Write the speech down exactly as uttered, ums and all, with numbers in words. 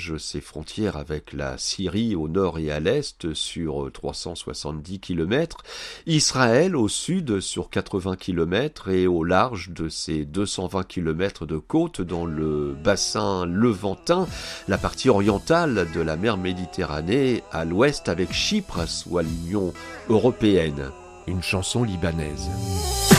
partage ses frontières avec la Syrie au nord et à l'est sur trois cent soixante-dix kilomètres, Israël au sud sur quatre-vingts kilomètres et au large de ses deux cent vingt kilomètres de côte dans le bassin levantin, la partie orientale de la mer Méditerranée, à l'ouest avec Chypre, soit l'Union européenne. Une chanson libanaise.